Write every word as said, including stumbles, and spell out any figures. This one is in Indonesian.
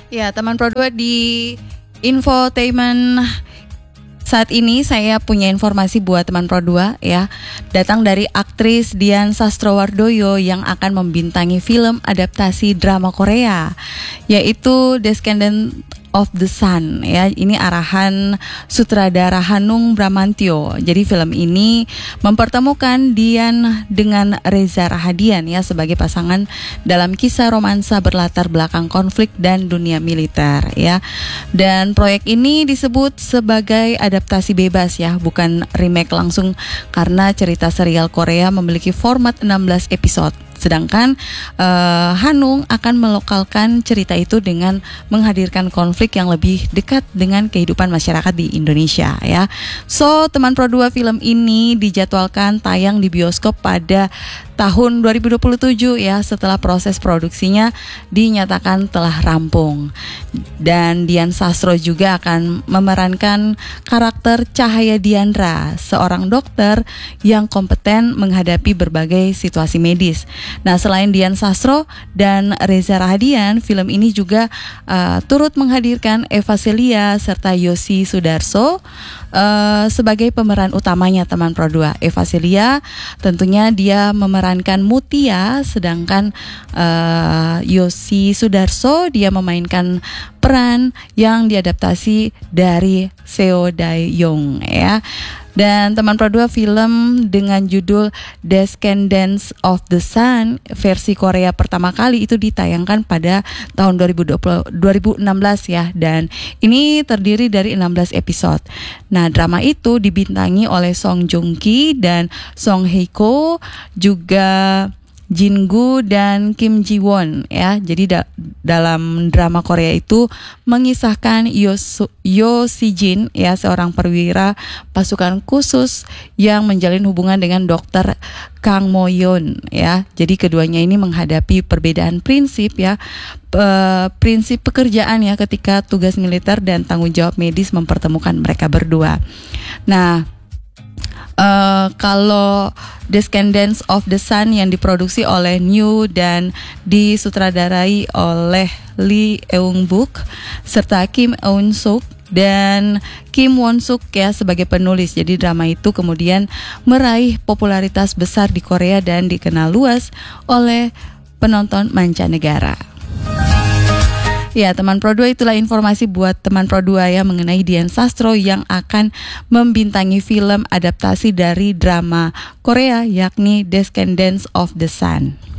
Ya, teman Pro dua di infotainment saat ini saya punya informasi buat teman Pro dua ya. Datang dari aktris Dian Sastrowardoyo yang akan membintangi film adaptasi drama Korea yaitu Descendants of the Sun ya. Ini arahan sutradara Hanung Bramantyo. Jadi film ini mempertemukan Dian dengan Reza Rahadian ya sebagai pasangan dalam kisah romansa berlatar belakang konflik dan dunia militer ya. Dan proyek ini disebut sebagai adaptasi bebas ya, bukan remake langsung karena cerita serial Korea memiliki format enam belas episode. Sedangkan uh, Hanung akan melokalkan cerita itu dengan menghadirkan konflik yang lebih dekat dengan kehidupan masyarakat di Indonesia ya. So, teman Pro dua, film ini dijadwalkan tayang di bioskop pada tahun dua ribu dua puluh tujuh ya, setelah proses produksinya dinyatakan telah rampung. Dan Dian Sastro juga akan memerankan karakter Cahaya Diandra, seorang dokter yang kompeten menghadapi berbagai situasi medis. Nah, selain Dian Sastro dan Reza Rahadian, film ini juga uh, turut menghadirkan Eva Celia serta Yosi Sudarso uh, sebagai pemeran utamanya, teman Pro dua. Eva Celia tentunya dia memerankan Mutia, sedangkan uh, Yosi Sudarso dia memainkan peran yang diadaptasi dari Seo Dae-young ya. Dan teman Pro dua, film dengan judul Descendants of the Sun versi Korea pertama kali itu ditayangkan pada tahun dua ribu dua puluh, dua ribu enam belas ya. Dan ini terdiri dari enam belas episode. Nah, drama itu dibintangi oleh Song Joong Ki dan Song Hye Kyo, juga Jingu dan Kim Ji Won ya. Jadi da- dalam drama Korea itu mengisahkan Yo, Yo Si Jin ya, seorang perwira pasukan khusus yang menjalin hubungan dengan dokter Kang Mo Yeon ya. Jadi keduanya ini menghadapi perbedaan prinsip ya, Pe- prinsip pekerjaan ya ketika tugas militer dan tanggung jawab medis mempertemukan mereka berdua. Nah, Uh, kalau Descendants of the Sun yang diproduksi oleh New dan disutradarai oleh Lee Eun-buk serta Kim Eun-suk dan Kim Won-suk ya sebagai penulis. Jadi drama itu kemudian meraih popularitas besar di Korea dan dikenal luas oleh penonton mancanegara. Ya, teman Pro dua, itulah informasi buat teman Pro dua ya mengenai Dian Sastro yang akan membintangi film adaptasi dari drama Korea yakni Descendants of the Sun.